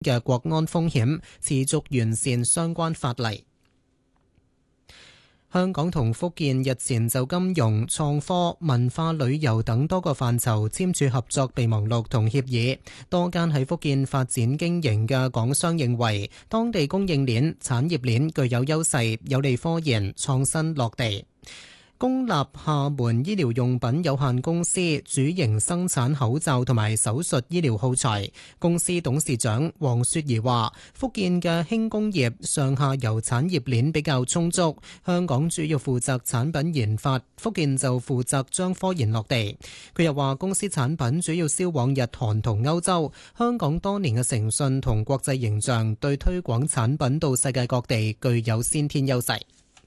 嘅國安風險，持續完善相關法例。香港同福建日前就金融、創科、文化旅遊等多個範疇簽署合作備忘錄同協議。多間喺福建發展經營嘅港商認為，當地供應鏈、產業鏈具有優勢，有利科研創新落地。公立廈門醫療用品有限公司主營生產口罩同埋手術醫療耗材。公司董事長黃雪兒話：福建嘅輕工業上下游產業鏈比較充足，香港主要負責產品研發，福建就負責將科研落地。佢又話：公司產品主要銷往日韓同歐洲，香港多年嘅誠信同國際形象對推廣產品到世界各地具有先天優勢。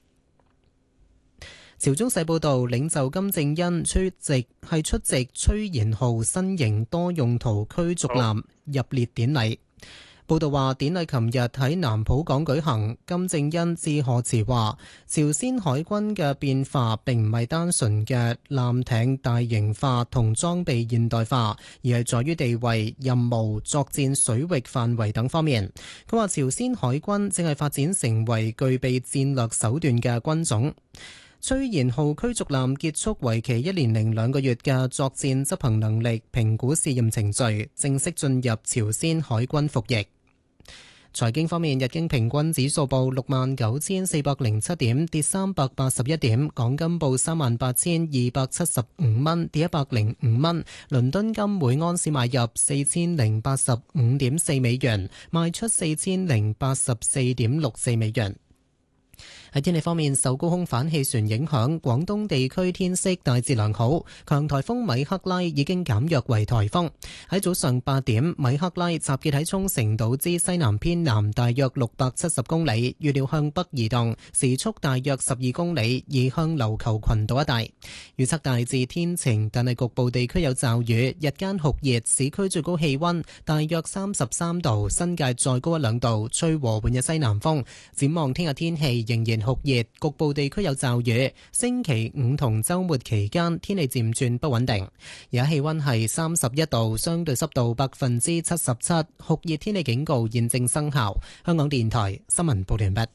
朝中社報導，領袖金正恩出席崔賢浩新型多用途驅逐艦入列典禮。報道話，典禮琴日喺南浦港舉行。金正恩致賀詞話，朝鮮海軍嘅變化並唔係單純嘅艦艇大型化同裝備現代化，而係在於地位、任務、作戰水域範圍等方面。佢話，朝鮮海軍正係發展成為具備戰略手段嘅軍種。崔賢浩驅逐艦結束為期1年零2個月嘅作戰執行能力評估試驗程序，正式進入朝鮮海軍服役。財經方面，日經平均指數報69,407點，跌381點；港金報38,275蚊，跌105蚊。倫敦金每安士買入4085.4美元，賣出4084.64美元。喺天氣方面，受高空反氣旋影響，廣東地區天色大致良好。強颱風米克拉已經減弱為颱風。喺早上8點，米克拉集結喺沖繩島之西南偏南大約670公里，預料向北移動，時速大約12公里，移向琉球群島一帶。預測大致天晴，但係局部地區有驟雨。日間酷熱，市區最高氣溫大約33度，新界再高1-2度，吹和緩嘅西南風。展望聽日天氣仍然酷熱，局部地區有驟雨。星期五同週末期間天氣漸轉不穩定。而家氣溫係31度，相對濕度77%，酷熱天氣警告現正生效。香港電台新聞報道完畢。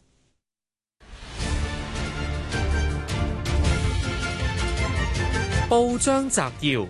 報章摘要，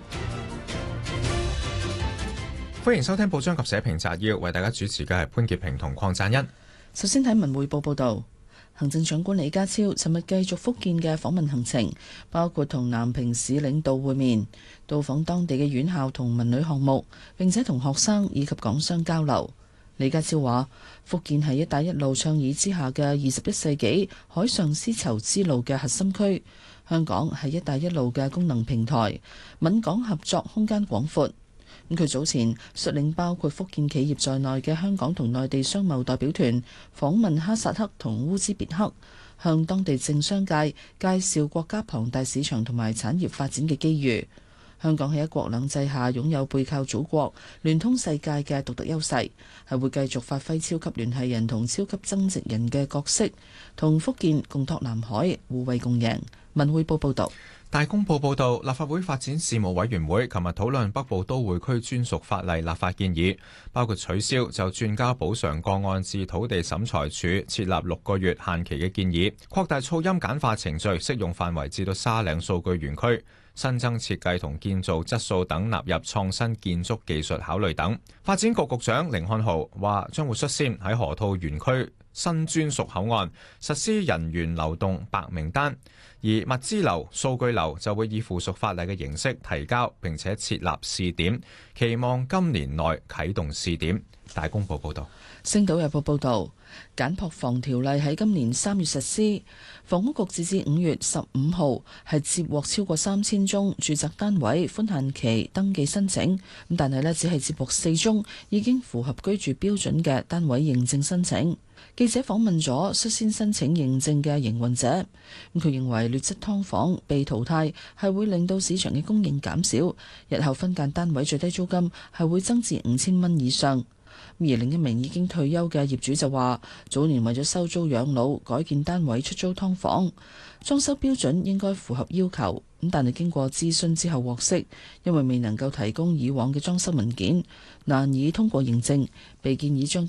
歡迎收聽報章及社評摘要，為大家主持嘅係潘潔平同鄺贊恩。 首先睇文匯報報道。行政長官李家超尋日繼續福建嘅訪問行程，包括同南平市領導會面，到訪當地嘅院校同文旅項目，並且同學生以及港商交流。李家超話：福建係一帶一路倡議之下嘅21世紀海上絲綢之路嘅核心區，香港係一帶一路嘅功能平台，閩港合作空間廣闊。佢早前率領包括福建企業在內嘅香港同內地商貿代表團訪問哈薩克同烏茲別克，向當地政商界介紹國家龐大市場同埋產業發展嘅機遇。香港喺一國兩制下擁有背靠祖國、聯通世界嘅獨特優勢，係會繼續發揮超級聯繫人同超級增值人嘅角色，同福建共拓南海，互惠共贏。文匯報報道。 大公報報導，立法會發展事務委員會琴日討論北部都會區專屬法例立法建議，包括取消就轉交補償個案至土地審裁處設立6個月限期嘅建議，擴大噪音簡化程序適用範圍至到沙嶺數據園區，新增設計同建造質素等納入創新建築技術考慮等。發展局局長甯漢豪話，將會率先喺河套園區新專屬口岸實施人員流動白名單，而物資流、數據流就會以附屬法例嘅形式提交，並且設立試點，期望今年內啟動試點。大公報報道。 星島日報報道，簡樸房條例喺今年3月實施，房屋局截至5月15號係接獲超過3000宗住宅單位寬限期登記申請，但係只係接獲4宗已經符合居住標準嘅單位認證申請。記者訪問咗率先申請認證嘅營運者，佢認為劣質劏房被淘汰係會令到市場嘅供應減少，日後分間單位最低租金係會增至5000蚊以上。而另一名已經退休嘅業主就話，早年為咗收租養老改建單位出租劏房，裝修標準應該符合要求， 咁但係經過諮詢之後獲悉，因為未能夠提供以往嘅裝修文件，難以通過認證，被建議將